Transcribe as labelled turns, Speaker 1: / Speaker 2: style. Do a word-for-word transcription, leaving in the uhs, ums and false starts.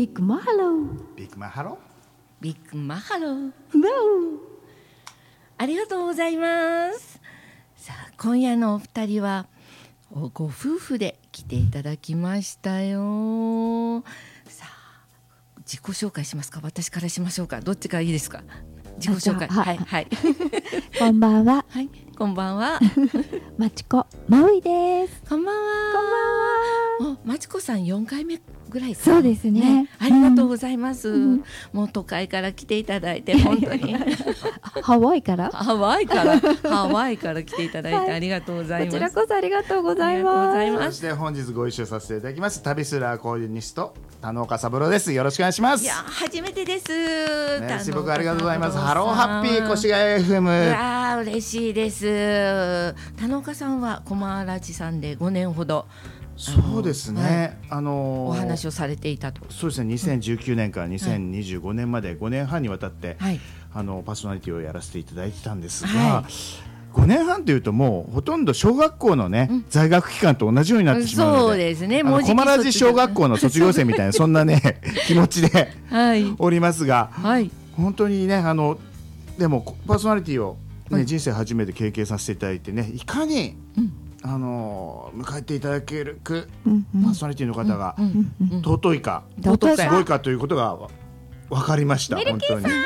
Speaker 1: ビッグマハロー。
Speaker 2: ビッグマハロ
Speaker 3: ビッグマハロー。
Speaker 1: わ
Speaker 3: ありがとうございます。さあ今夜のお二人はご夫婦で来ていただきましたよ。さあ自己紹介しますか、私からしましょうか、どっちがいいですか。自己紹介。
Speaker 1: あじゃあ
Speaker 3: はいはい
Speaker 1: おこんばんは。
Speaker 3: はい、こんばんは。
Speaker 1: まちこまういです。
Speaker 3: こんばんは。
Speaker 1: こんばんは。
Speaker 3: おまちこさんよんかいめぐらいかな。
Speaker 1: そうですね。
Speaker 3: ありがとうございます、
Speaker 1: うん
Speaker 3: もう都会から来ていただいて本当に
Speaker 1: ハワイから
Speaker 3: ハワイからハワイから来ていただいて、
Speaker 1: はい
Speaker 3: ありがとうございます。
Speaker 1: こちらこそありがとうござい
Speaker 3: ありがとうござい
Speaker 1: ま。
Speaker 3: ますす
Speaker 2: そして本日ご一緒させていただきます旅スラーコーディニスト田野岡三郎です。よろしくお願いします。
Speaker 3: いや初めてです。
Speaker 2: メルシー僕ありがとうございます。
Speaker 3: 田野岡
Speaker 2: ハローハッピー越谷 エフエム。
Speaker 3: うわー嬉しいです。田野岡さんはコマラジさんでごねんほど
Speaker 2: そうですね、あのー
Speaker 3: お話をされていたと。
Speaker 2: そうですね、にせんじゅうきゅうねんからにせんにじゅうごねんまでごねんはんにわたって、
Speaker 3: はい
Speaker 2: あのパーソナリティをやらせていただいてたんですが、
Speaker 3: は
Speaker 2: ごねんはんというともうほとんど小学校のね、在学期間と同じようになってしまうので、
Speaker 3: そうですね、
Speaker 2: あの
Speaker 3: もうじき
Speaker 2: コマラジ小学校の卒業生みたいなそんなね気持ちで
Speaker 3: はい
Speaker 2: おりますが、
Speaker 3: はい
Speaker 2: 本当にね、あのでもパーソナリティを、ね
Speaker 3: はい
Speaker 2: 人生初めて経験させていただいてね、いかに、
Speaker 3: うん
Speaker 2: あの迎えていただけるく
Speaker 1: うんうん
Speaker 2: パーソナリティの方が
Speaker 3: うんうん
Speaker 2: 尊いか、
Speaker 1: 尊いか
Speaker 2: すごいかということが分かりました。本当に